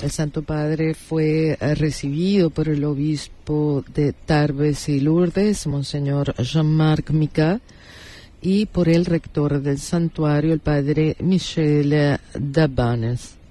El Santo Padre fue recibido por el obispo de Tarbes y Lourdes, Monseñor Jean-Marc Micas, y por el rector del santuario, el padre Michel Dabanes.